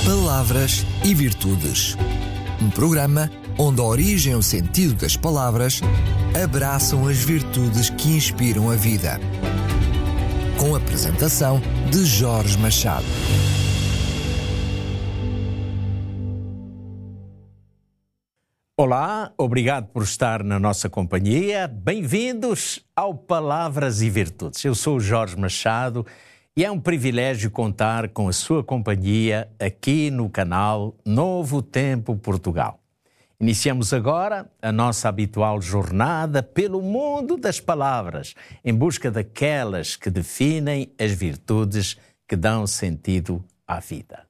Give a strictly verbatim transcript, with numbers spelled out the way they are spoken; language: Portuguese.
Palavras e Virtudes. Um programa onde a origem e o sentido das palavras abraçam as virtudes que inspiram a vida. Com a apresentação de Jorge Machado. Olá, obrigado por estar na nossa companhia. Bem-vindos ao Palavras e Virtudes. Eu sou o Jorge Machado e é um privilégio contar com a sua companhia aqui no canal Novo Tempo Portugal. Iniciamos agora a nossa habitual jornada pelo mundo das palavras, em busca daquelas que definem as virtudes que dão sentido à vida.